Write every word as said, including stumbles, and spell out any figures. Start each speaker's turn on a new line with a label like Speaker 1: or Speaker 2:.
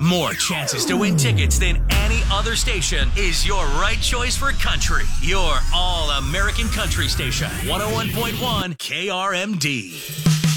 Speaker 1: More chances to win tickets than any other station is your right choice for country. Your all-American country station. one oh one point one K R M D.